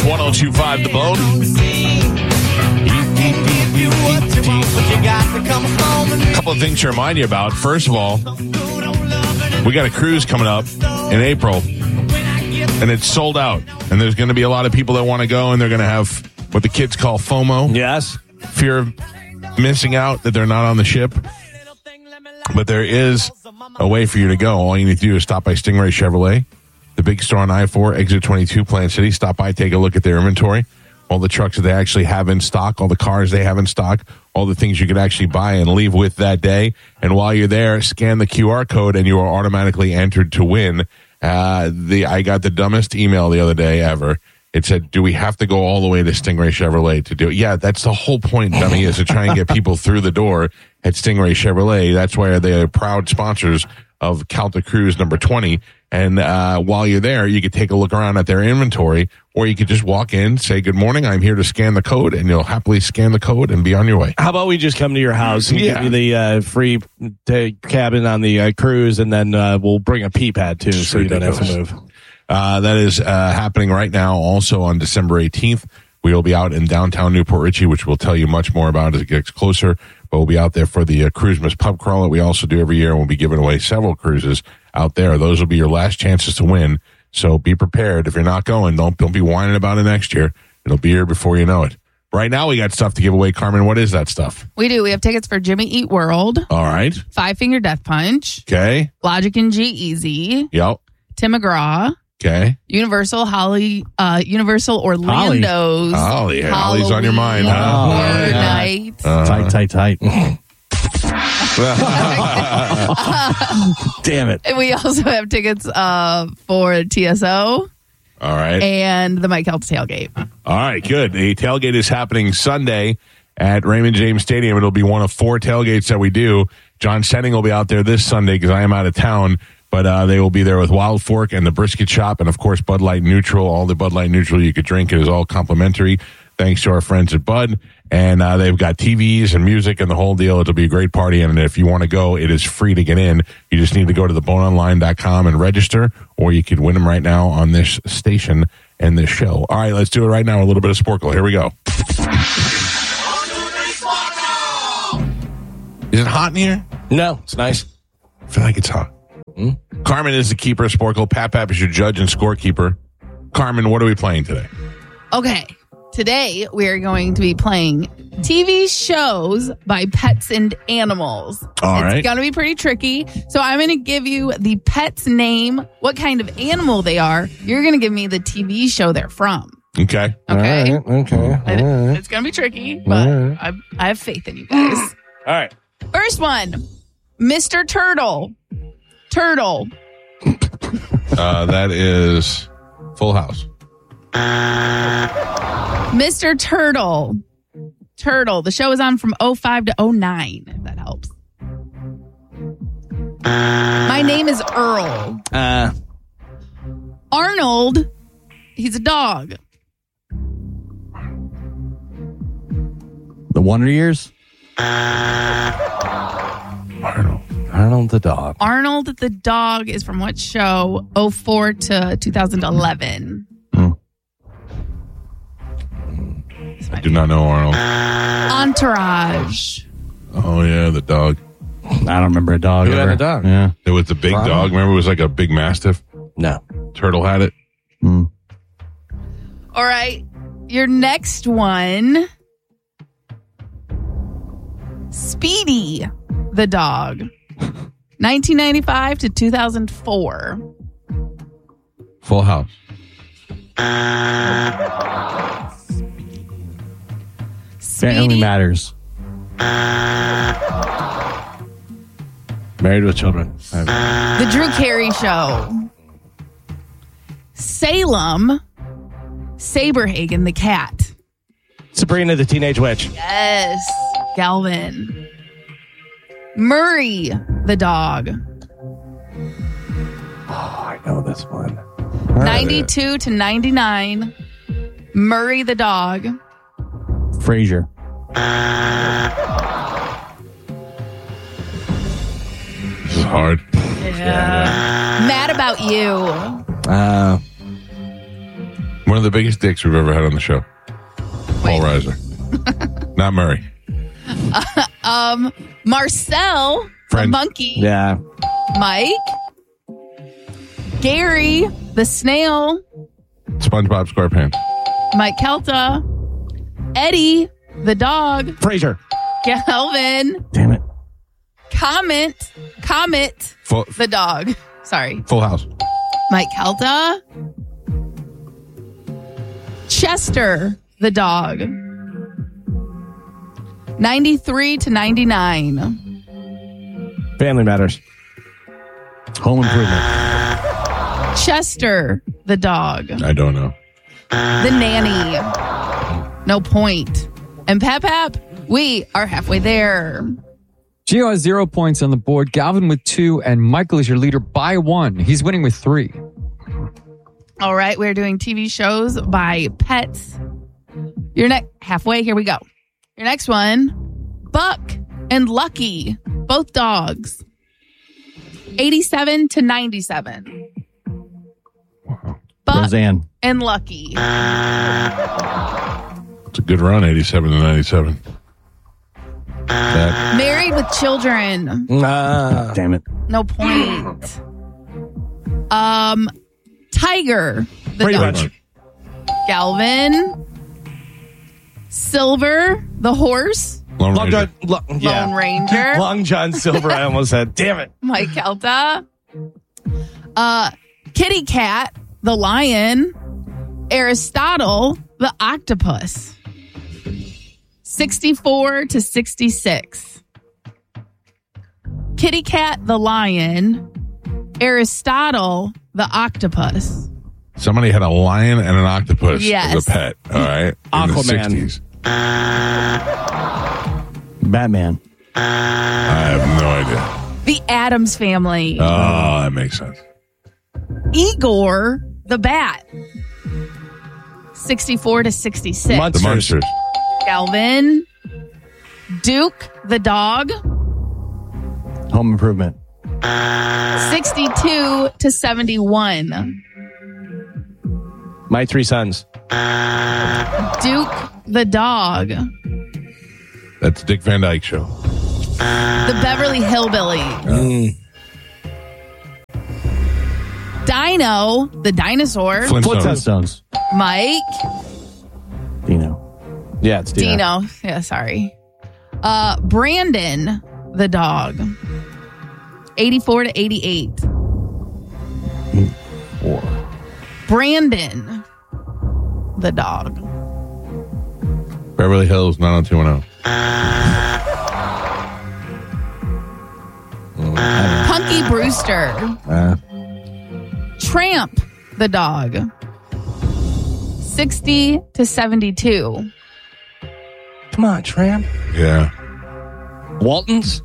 1025 The Bone. A couple of things to remind you about. First of all, we got a cruise coming up in April, and it's sold out. And there's going to be a lot of people that want to go, and they're going to have what the kids call FOMO. Yes. Fear of missing out, that they're not on the ship. But there is a way for you to go. All you need to do is stop by Stingray Chevrolet, the big store on I-4, Exit 22, Plant City. Stop by, take a look at their inventory, all the trucks that they actually have in stock, all the cars they have in stock, all the things you could actually buy and leave with that day. And while you're there, scan the QR code and you are automatically entered to win. I got the dumbest email the other day ever. It said, do we have to go all the way to Stingray Chevrolet to do it? Yeah, that's the whole point, dummy, is to try and get people through the door at Stingray Chevrolet. That's why they're proud sponsors of Calta Cruise number 20. And while you're there, you could take a look around at their inventory, or you could just walk in, say, good morning, I'm here to scan the code, and you'll happily scan the code and be on your way. How about we just come to your house and give you the free cabin on the cruise, and then we'll bring a pee pad, too, so you don't have to move. That is happening right now. Also on December 18th, we will be out in downtown Newport Richey, which we'll tell you much more about as it gets closer. But we'll be out there for the Cruisemas Pub Crawl that we also do every year, and we'll be giving away several cruises out there. Those will be your last chances to win. So be prepared. If you're not going, don't be whining about it next year. It'll be here before you know it. Right now, we got stuff to give away. Carmen, what is that stuff? We do. We have tickets for Jimmy Eat World. All right. Five Finger Death Punch. Okay. Logic and G-Eazy. Yep. Tim McGraw. Okay. Universal Orlando's. Holly's on your mind, huh? Horror Night. Tight. Damn it. And we also have tickets for TSO. All right. And the Mike Kelts tailgate. All right, good. The tailgate is happening Sunday at Raymond James Stadium. It'll be one of 4 tailgates that we do. John Senning will be out there this Sunday because I am out of town. But they will be there with Wild Fork and the Brisket Shop and, of course, Bud Light Neutral. All the Bud Light Neutral you could drink. It is all complimentary, thanks to our friends at Bud. And they've got TVs and music and the whole deal. It'll be a great party. And if you want to go, it is free to get in. You just need to go to theboneonline.com and register, or you could win them right now on this station and this show. All right, let's do it right now. A little bit of Sporkle. Here we go. Is it hot in here? No, it's nice. I feel like it's hot. Carmen is the keeper of Sporkle. Pap is your judge and scorekeeper. Carmen, what are we playing today? Okay. Today, we are going to be playing TV shows by pets and animals. All right. It's going to be pretty tricky. So I'm going to give you the pet's name, what kind of animal they are. You're going to give me the TV show they're from. Okay. Okay. All right. It's going to be tricky, but I have faith in you guys. All right. First one, Mr. Turtle. Turtle. That is Full House. Mr. Turtle. Turtle. The show was on from 05 to 09, if that helps. My name is Earl. Arnold. He's a dog. The Wonder Years? Arnold the dog. Arnold the dog is from what show? 04 to 2011. I do not know Arnold. Entourage. Oh, yeah, the dog. I don't remember a dog. Who had a dog? Yeah. It was the big dog. Remember, it was like a big mastiff? No. Turtle had it. All right. Your next one. Speedy the dog. 1995 to 2004. Full House. Family Matters. Married with Children. The Drew Carey Show. Salem. Saberhagen the cat. Sabrina the Teenage Witch. Yes. Galvin. Murray the dog. Oh, I know this one. 92 to 99. Murray the dog. Frasier. This is hard. Yeah. Mad About You. One of the biggest dicks we've ever had on the show. Paul Reiser. Not Murray. Marcel, the Friend. monkey. Yeah. Mike. Gary, the snail. SpongeBob SquarePants. Mike Kelta. Eddie, the dog. Frasier. Calvin. Damn it. Comet, Full the dog. Sorry. House. Mike Kelta. Chester, the dog. 93 to 99. Family Matters. Home Improvement. Chester, the dog. I don't know. The nanny. No point. And Pap, we are halfway there. Gio has 0 points on the board. Galvin with 2, and Michael is your leader by 1. He's winning with 3. All right, we're doing TV shows by pets. Your next halfway, here we go. Your next one, Buck and Lucky, both dogs. 87 to 97. Wow. Buck Roseanne. and Lucky. It's a good run, 87 to 97. That, Married with Children. Damn it. No point. Tiger, the Pretty dog. much. Galvin. Silver, the horse. Lone Long Ranger. John. Lone Ranger. Long John Silver. I almost said. Damn it. Mike Kelta. Kitty Cat, the lion. Aristotle, the octopus. 64 to 66. Kitty Cat, the lion. Aristotle, the octopus. Somebody had a lion and an octopus Yes. as a pet. All right. In Aquaman. the 60s. Batman. I have no idea. The Addams Family. Oh, that makes sense. Igor, the bat. 64 to 66. The Monsters. Munsters. Galvin. Duke, the dog. Home Improvement. 62 to 71. My Three Sons. Duke, the dog. That's Dick Van Dyke Show. The Beverly Hillbilly. Dino, the dinosaur. Flintstones. Mike. Dino. Yeah, it's Dino. Dino. Yeah, sorry. Brandon, the dog. 84 to 88. 4. Brandon, the dog. Beverly Hills 90210. Punky Brewster. Tramp, the dog. 60 to 72. Come on, Tramp. Yeah. Waltons.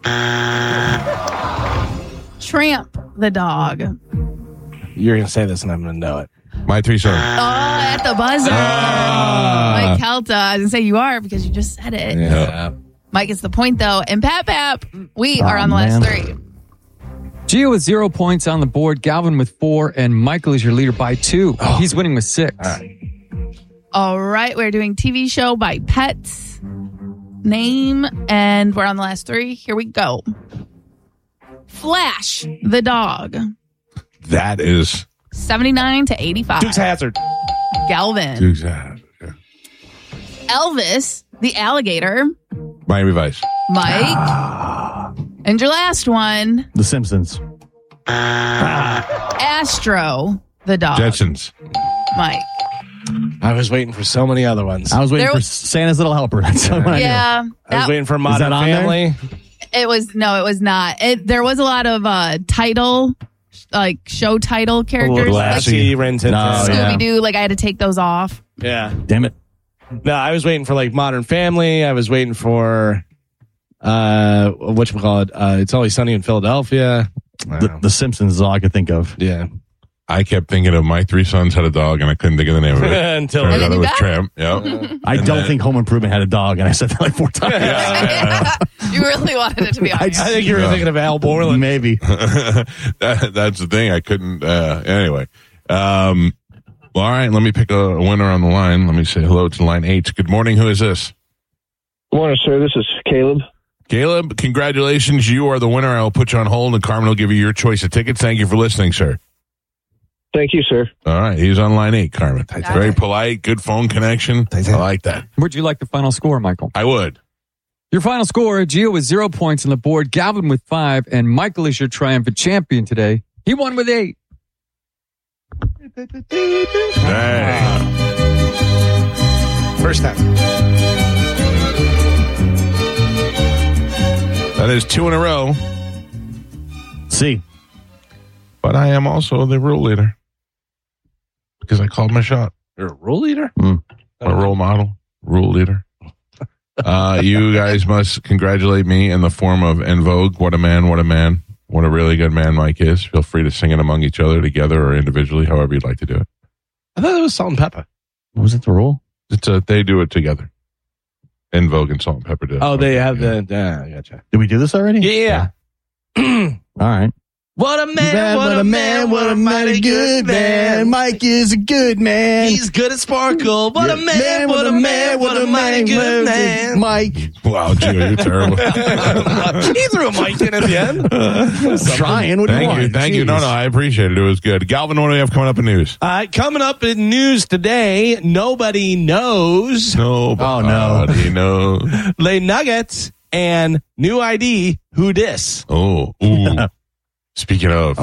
Tramp, the dog. You're going to say this and I'm going to know it. My Three Sons. Oh, at the buzzer. Mike Kelta. I was going to say you are because you just said it. Yeah. Mike gets the point, though. And Pap, we are on the last man. 3. Gio with 0 points on the board. Galvin with 4, and Michael is your leader by 2. He's winning with 6. All right, we're doing TV show by pets. Name, and we're on the last 3. Here we go. Flash, the dog. That is 79 to 85. Dukes Hazzard. Galvin. Dukes Hazzard. Yeah. Elvis, the alligator. Miami Vice. Mike. And your last one, The Simpsons. Astro, the dog. Jetsons. Mike. I was waiting for so many other ones. I was waiting There for was- Santa's Little Helper. That's what I knew. Yeah. I was waiting for Modern that on there? Family. It was not. There was a lot of title, like show title characters. Like Lassie, Ren Tin No, Tin. yeah. Scooby Doo, like I had to take those off. Yeah. Damn it. No, I was waiting for like Modern Family. I was waiting for whatchamacallit? It's Always Sunny in Philadelphia. The Simpsons is all I could think of. Yeah. I kept thinking of My Three Sons Had a Dog, and I couldn't think of the name of it. Until Turned And out then it you was got it. Tramp. Yep. I And don't then- think Home Improvement had a dog, and I said that like 4 times. You really wanted it to be obvious. I think you were thinking of Al Borland. Maybe. That's the thing. I couldn't. Anyway. Well, all right, let me pick a winner on the line. Let me say hello to line 8. Good morning. Who is this? Good morning, sir. This is Caleb. Caleb, congratulations. You are the winner. I will put you on hold, and Carmen will give you your choice of tickets. Thank you for listening, sir. Thank you, sir. All right, he's on line 8, Carmen. Very polite, good phone connection. I like that. Would you like the final score, Michael? I would. Your final score, Gio with 0 points on the board, Galvin with 5, and Michael is your triumphant champion today. He won with 8. Hey. First time. That is 2 in a row. See. But I am also the rule leader. Because I called my shot. You're a rule leader? A role model. Rule leader. You guys must congratulate me in the form of En Vogue. What a man, what a man. What a really good man Mike is. Feel free to sing it among each other, together, or individually, however you'd like to do it. I thought it was Salt and Pepper. Was it the rule? They do it together. En Vogue and Salt and Pepper do it. Oh, they have the... gotcha. Did we do this already? Yeah. All right. What a man, what a man, what a mighty good man. Mike is a good man. He's good at sparkle. What a man, what a man, what a mighty good man. Mike. Wow, Gio, you're terrible. He threw a mic in at the end. Trying. What do you want? Thank you. No, I appreciate it. It was good. Galvin, what do we have coming up in news? Coming up in news today, nobody knows. Nobody knows. Les Nuggets and new ID, who dis? Oh, ooh. Speaking of,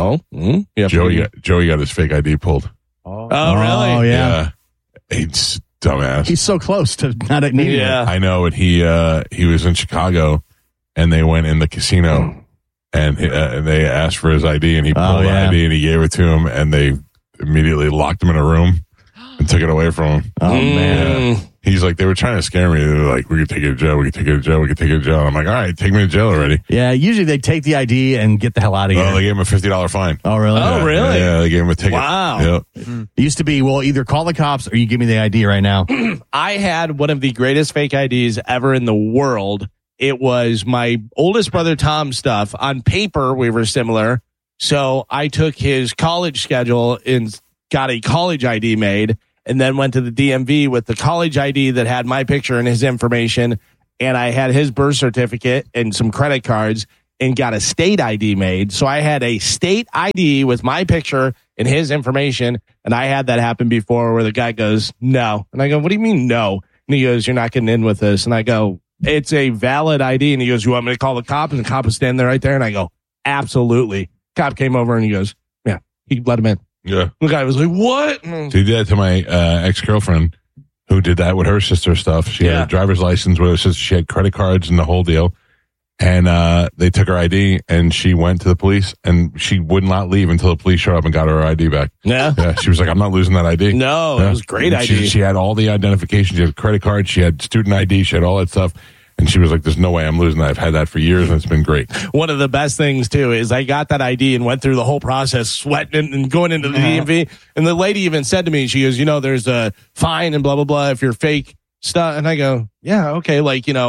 Joey got his fake ID pulled. Oh, really? Oh, yeah. He's dumbass. He's so close to not needing it. I know, and he was in Chicago, and they went in the casino, and they asked for his ID, and he pulled the ID, and he gave it to him, and they immediately locked him in a room and took it away from him. Oh, man. He's like, they were trying to scare me. They were like, we could take you to jail. We could take you to jail. We could take you to jail. I'm like, all right, take me to jail already. Yeah, usually they take the ID and get the hell out of here. Oh, they gave him a $50 fine. Oh, really? Oh, really? Yeah, they gave him a ticket. Wow. Yep. It used to be, well, either call the cops or you give me the ID right now. I had one of the greatest fake IDs ever in the world. It was my oldest brother Tom's stuff. On paper, we were similar. So I took his college schedule and got a college ID made, and then went to the DMV with the college ID that had my picture and his information. And I had his birth certificate and some credit cards and got a state ID made. So I had a state ID with my picture and his information. And I had that happen before where the guy goes, no. And I go, what do you mean no? And he goes, you're not getting in with this. And I go, it's a valid ID. And he goes, you want me to call the cop? And the cop was standing there right there. And I go, absolutely. Cop came over and he goes, yeah, he let him in. Yeah. The guy was like, what? So he did that to my ex-girlfriend who did that with her sister stuff. She had a driver's license with her sister. She had credit cards and the whole deal. And they took her ID and she went to the police and she would not leave until the police showed up and got her ID back. Yeah. She was like, I'm not losing that ID. No, it was great ID. She had all the identification. She had credit cards. She had student ID. She had all that stuff. And she was like, there's no way I'm losing that. I've had that for years, and it's been great. One of the best things, too, is I got that ID and went through the whole process, sweating and going into the DMV. And the lady even said to me, she goes, there's a fine and blah, blah, blah if you're fake stuff. And I go, yeah, okay,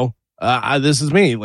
this is me.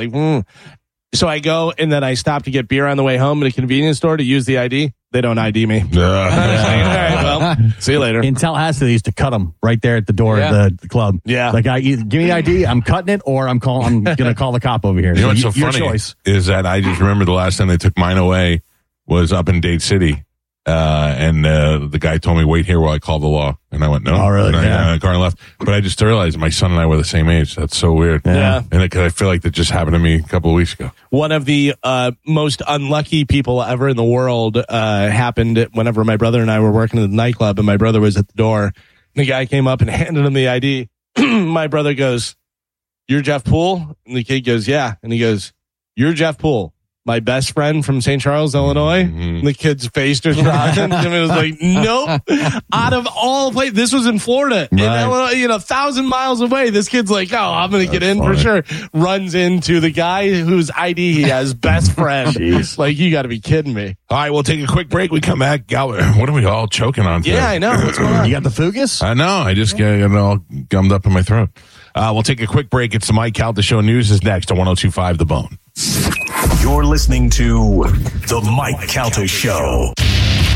So I go, and then I stop to get beer on the way home at a convenience store to use the ID. They don't ID me. All right, well, see you later. In Tallahassee, they used to cut them right there at the door of the club. Yeah. Like, give me the ID, I'm cutting it, or I'm going to call the cop over here. You know what's so funny choice. Is that I just remember the last time they took mine away was up in Dade City. And the guy told me, wait here while I call the law. And I went, no. Oh, really? And I got in the car and left. But I just realized my son and I were the same age. That's so weird. Yeah. And because I feel like that just happened to me a couple of weeks ago. One of the most unlucky people ever in the world happened whenever my brother and I were working at the nightclub, and my brother was at the door. The guy came up and handed him the ID. My brother goes, you're Jeff Poole? And the kid goes, yeah. And he goes, you're Jeff Poole, my best friend from St. Charles, Illinois. Mm-hmm. And the kid's face just dropped. And it was like, nope. Out of all places, this was in Florida, in Illinois, 1,000 miles away. This kid's like, oh, I'm going to get in for sure. Runs into the guy whose ID he has, best friend. Jeez. Like, you got to be kidding me. All right, we'll take a quick break. We come back. What are we all choking on today? Yeah, I know. What's going on? You got the Fugus? I know. I just got it all gummed up in my throat. We'll take a quick break. It's the Mike Calta Show. News is next on 102.5 The Bone. You're listening to The Mike Calta Show.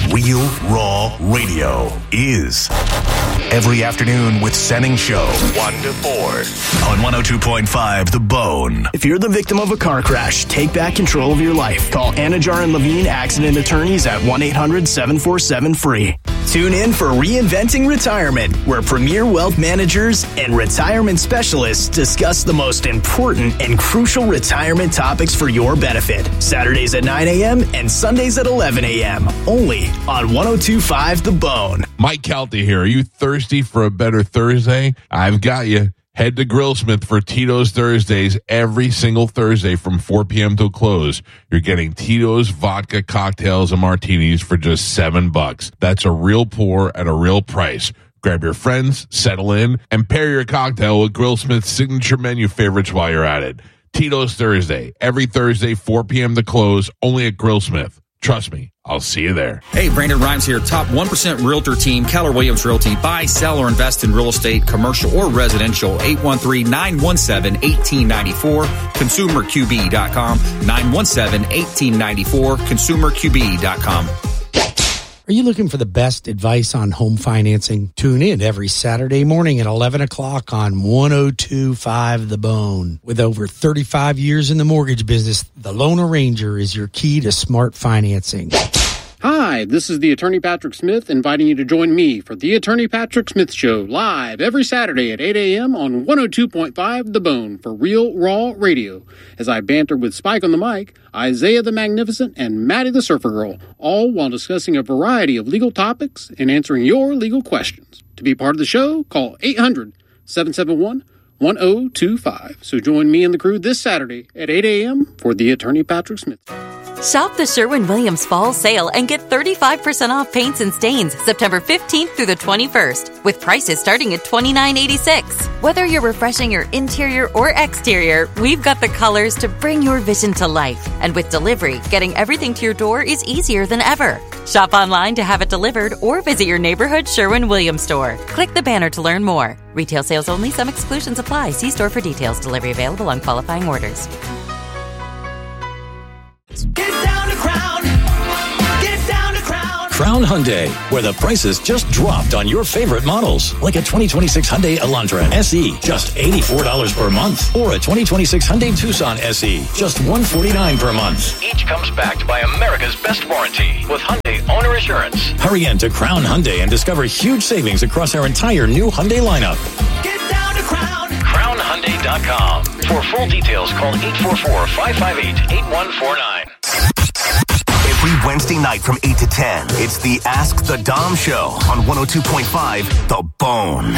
Real Raw Radio is every afternoon with Senning Show, 1 to 4 on 102.5 The Bone. If you're the victim of a car crash, take back control of your life. Call Anajar and Levine Accident Attorneys at 1-800-747-FREE. Tune in for Reinventing Retirement, where premier wealth managers and retirement specialists discuss the most important and crucial retirement topics for your benefit. Saturdays at 9 a.m. and Sundays at 11 a.m. Only on 102.5 The Bone. Mike Calty here. Are you thirsty for a better Thursday? I've got you. Head to Grillsmith for Tito's Thursdays every single Thursday from 4 p.m. till close. You're getting Tito's vodka cocktails and martinis for just $7. That's a real pour at a real price. Grab your friends, settle in, and pair your cocktail with Grillsmith's signature menu favorites while you're at it. Tito's Thursday, every Thursday, 4 p.m. to close, only at Grillsmith. Trust me, I'll see you there. Hey, Brandon Rhymes here. Top 1% realtor team, Keller Williams Realty. Buy, sell, or invest in real estate, commercial or residential. 813-917-1894. ConsumerQB.com. 917-1894. ConsumerQB.com. Are you looking for the best advice on home financing? Tune in every Saturday morning at 11 o'clock on 102.5 The Bone. With over 35 years in the mortgage business, the Loan Arranger is your key to smart financing. Hi, this is the Attorney Patrick Smith inviting you to join me for the Attorney Patrick Smith Show live every Saturday at 8 a.m. on 102.5 The Bone for Real Raw Radio. As I banter with Spike on the mic, Isaiah the Magnificent, and Maddie the Surfer Girl, all while discussing a variety of legal topics and answering your legal questions. To be part of the show, call 800-771-1025. So join me and the crew this Saturday at 8 a.m. for the Attorney Patrick Smith. Shop the Sherwin-Williams Fall Sale and get 35% off paints and stains September 15th through the 21st, with prices starting at $29.86. Whether you're refreshing your interior or exterior, we've got the colors to bring your vision to life. And with delivery, getting everything to your door is easier than ever. Shop online to have it delivered or visit your neighborhood Sherwin-Williams store. Click the banner to learn more. Retail sales only. Some exclusions apply. See store for details. Delivery available on qualifying orders. Get down to Crown. Get down to Crown. Crown Hyundai, where the prices just dropped on your favorite models. Like a 2026 Hyundai Elantra SE, just $84 per month. Or a 2026 Hyundai Tucson SE, just $149 per month. Each comes backed by America's best warranty with Hyundai Owner Assurance. Hurry in to Crown Hyundai and discover huge savings across our entire new Hyundai lineup. Get down to Crown. CrownHyundai.com. For full details, call 844-558-8149. Every Wednesday night from 8 to 10, it's the Ask the Dom Show on 102.5 The Bone.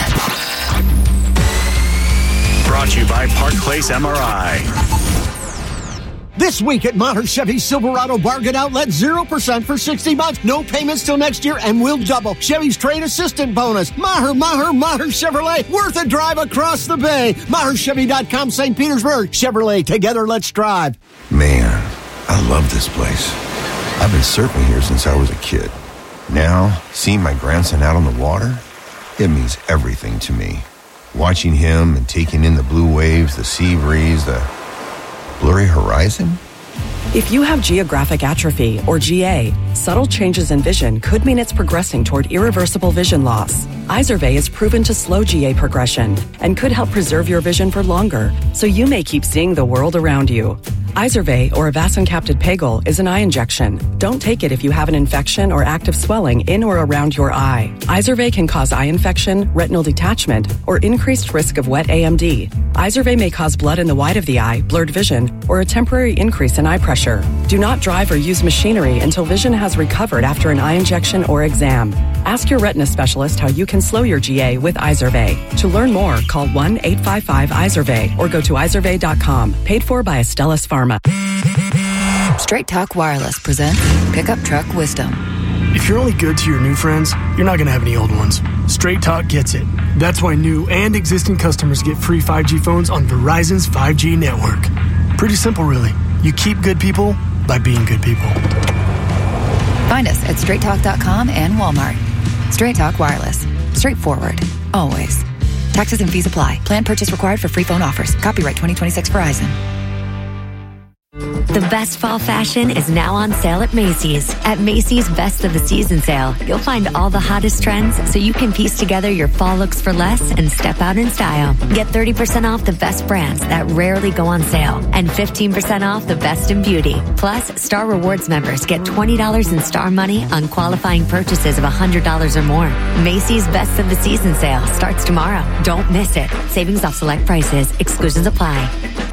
Brought to you by Park Place MRI. This week at Maher Chevy Silverado Bargain Outlet, 0% for 60 months. No payments till next year, and we'll double Chevy's trade assistant bonus. Maher Chevrolet, worth a drive across the bay. MaherChevy.com, St. Petersburg. Chevrolet, together let's drive. Man, I love this place. I've been surfing here since I was a kid. Now, seeing my grandson out on the water, it means everything to me. Watching him and taking in the blue waves, the sea breeze, the blurry horizon? If you have geographic atrophy, or GA, subtle changes in vision could mean it's progressing toward irreversible vision loss. Izervay is proven to slow GA progression and could help preserve your vision for longer, so you may keep seeing the world around you. Izervay, or avacincaptad pegol, is an eye injection. Don't take it if you have an infection or active swelling in or around your eye. Izervay can cause eye infection, retinal detachment, or increased risk of wet AMD. Izervay may cause blood in the white of the eye, blurred vision, or a temporary increase in eye pressure. Do not drive or use machinery until vision has recovered after an eye injection or exam. Ask your retina specialist how you can slow your GA with Izervay. To learn more, call 1-855-IZERVAY or go to izervay.com. Paid for by Astellas Pharma. Straight Talk Wireless presents Pickup Truck Wisdom. If you're only good to your new friends, you're not going to have any old ones. Straight Talk gets it. That's why new and existing customers get free 5G phones on Verizon's 5G network. Pretty simple, really. You keep good people by being good people. Find us at straighttalk.com and Walmart. Straight Talk Wireless. Straightforward. Always. Taxes and fees apply. Plan purchase required for free phone offers. Copyright 2026 Verizon. The best fall fashion is now on sale at Macy's. At Macy's Best of the Season sale, you'll find all the hottest trends so you can piece together your fall looks for less and step out in style. Get 30% off the best brands that rarely go on sale and 15% off the best in beauty. Plus, Star Rewards members get $20 in Star money on qualifying purchases of $100 or more. Macy's Best of the Season sale starts tomorrow. Don't miss it. Savings off select prices. Exclusions apply.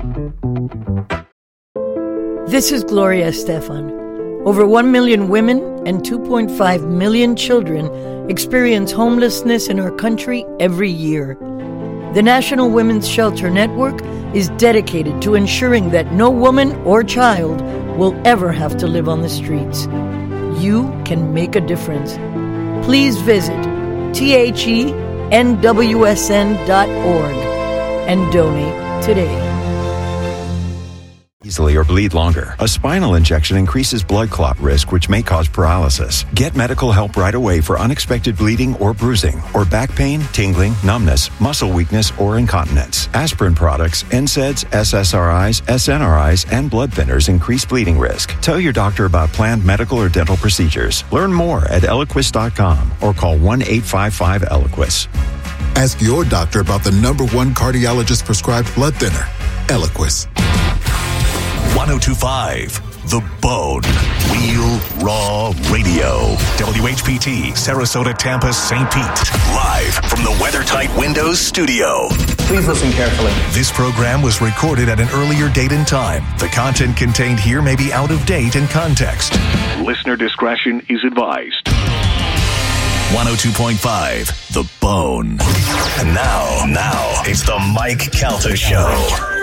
This is Gloria Estefan. Over 1 million women and 2.5 million children experience homelessness in our country every year. The National Women's Shelter Network is dedicated to ensuring that no woman or child will ever have to live on the streets. You can make a difference. Please visit thenwsn.org and donate today. Easily or bleed longer. A spinal injection increases blood clot risk, which may cause paralysis. Get medical help right away for unexpected bleeding or bruising, or back pain, tingling, numbness, muscle weakness, or incontinence. Aspirin products, NSAIDs, SSRIs, SNRIs, and blood thinners increase bleeding risk. Tell your doctor about planned medical or dental procedures. Learn more at Eliquis.com or call 1-855-ELIQUIS. Ask your doctor about the #1 cardiologist prescribed blood thinner, Eliquis. 1025 The Bone. Real Raw Radio. WHPT, Sarasota, Tampa, St. Pete. Live from the WeatherTight Windows studio. Please listen carefully. This program was recorded at an earlier date and time. The content contained here may be out of date in context. Listener discretion is advised. 102.5 The Bone. And now, it's the Mike Calta Show.